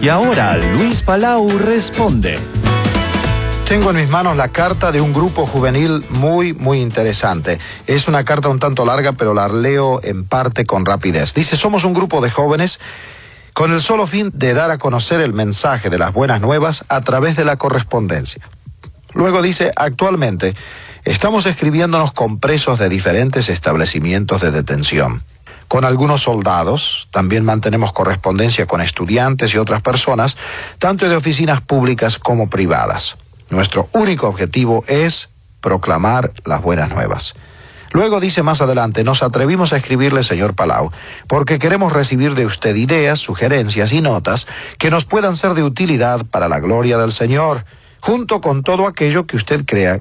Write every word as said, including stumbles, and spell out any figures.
Y ahora Luis Palau responde. Tengo en mis manos la carta de un grupo juvenil muy, muy interesante. Es una carta un tanto larga, pero la leo en parte con rapidez. Dice: somos un grupo de jóvenes con el solo fin de dar a conocer el mensaje de las buenas nuevas a través de la correspondencia. Luego dice: actualmente estamos escribiéndonos con presos de diferentes establecimientos de detención. Con algunos soldados, también mantenemos correspondencia con estudiantes y otras personas, tanto de oficinas públicas como privadas. Nuestro único objetivo es proclamar las buenas nuevas. Luego dice más adelante: nos atrevimos a escribirle, señor Palau, porque queremos recibir de usted ideas, sugerencias y notas que nos puedan ser de utilidad para la gloria del Señor, junto con todo aquello que usted crea